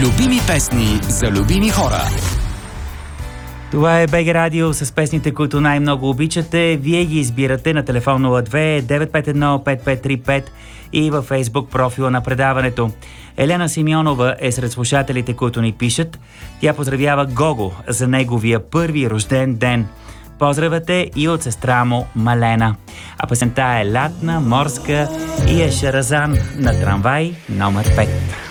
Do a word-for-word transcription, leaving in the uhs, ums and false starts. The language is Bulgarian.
Любими песни за любими хора. Това е БГ Радио с песните, които най-много обичате. Вие ги избирате на телефон нула две девет пет едно пет пет три пет и във Фейсбук профила на предаването. Елена Симеонова е сред слушателите, които ни пишат. Тя поздравява Гого за неговия първи рожден ден. Поздравете и от сестра му Малена. А песента е лятна, морска и е Шаразан на трамвай номер пет.